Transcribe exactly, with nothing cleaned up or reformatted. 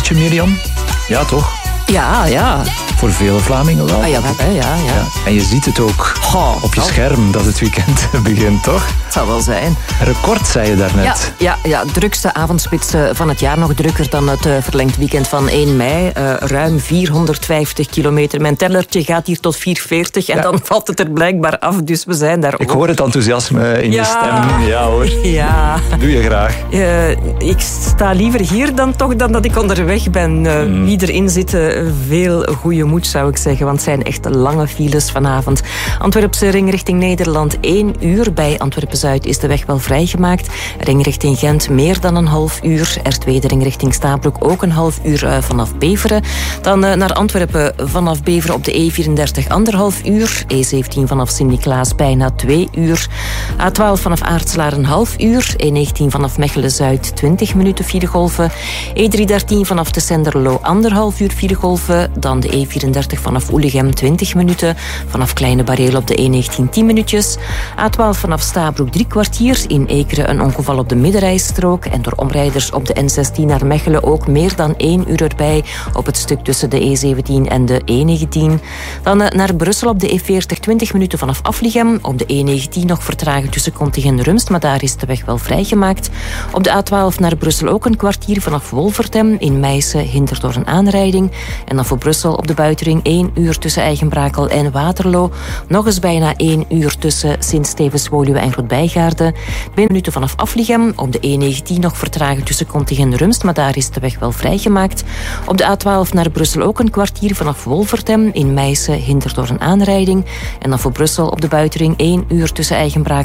beetje, Mirjam? Ja, toch? Ja, ja. Voor vele Vlamingen wel. Ah, ja, hè, ja, ja. Ja. En je ziet het ook Goh, op je oh. scherm dat het weekend begint, toch? Het zal wel zijn. Record, zei je daarnet. Ja, ja, ja, drukste avondspits van het jaar. Nog drukker dan het uh, verlengd weekend van één mei. Uh, ruim vierhonderdvijftig kilometer. Mijn tellertje gaat hier tot vierhonderdveertig. En ja. dan valt het er blijkbaar af. Dus we zijn daar Ik ook. hoor het enthousiasme in ja. je stem. Ja hoor. Ja. Doe je graag. Uh, ik sta liever hier dan toch dan dat ik onderweg ben. Uh, mm. Wie erin zit, uh, veel goede moed zou ik zeggen. Want het zijn echt lange files vanavond. Antwerpse ring richting Nederland één uur. Bij Antwerpen-Zuid is de weg wel vrijgemaakt. Ring richting Gent meer dan een half uur. R twee de ring richting Stabroek ook een half uur uh, vanaf Beveren. Dan uh, naar Antwerpen vanaf Beveren op de E vierendertig anderhalf uur. E zeventien vanaf Sint-Niklaas bijna twee uur. A twaalf vanaf Aartselaar een half uur. E negentien vanaf Mechelen-Zuid twintig minuten filegolven. E driehonderddertien vanaf de Senderlo anderhalf uur filegolven. Dan de E vierendertig vanaf Oelegem twintig minuten. Vanaf Kleine Bareel op de E negentien tien minuutjes. A twaalf vanaf Stabroek drie kwartier. In Ekeren een ongeval op de middenrijstrook. En door omrijders op de N zestien naar Mechelen ook meer dan één uur erbij. Op het stuk tussen de E zeventien en de E negentien. Dan uh, naar Brussel op de E veertig twintig minuten vanaf Aflichem. Op de E negentien nog vertragen tussen Kontig en Rumst. Maar daar is de weg wel vrijgemaakt. Op de A twaalf naar Brussel ook een kwartier vanaf Wolvertem. In Meissen hinderd door een aanrijding. En dan voor Brussel op de buitenring één uur tussen Eigenbrakel en Waterloo. Nog eens bijna één uur tussen Sint-Stevens-Woluwe en Grootbijgaarden. Binnen minuten vanaf Aflichem. Op de E negentien nog vertragen tussen Kontig en Rumst, maar daar is de weg wel vrijgemaakt. Op de A twaalf naar Brussel ook een kwartier vanaf Wolvertem. In Meissen hinderd door een aanrijding. En dan voor Brussel op de buitenring één uur tussen Eigenbrakel